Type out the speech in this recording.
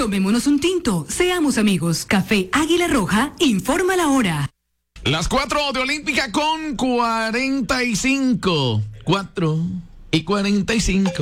Tomémonos un tinto, seamos amigos. Café Águila Roja, informa la hora. Las 4 de Olímpica con 45. 4:45.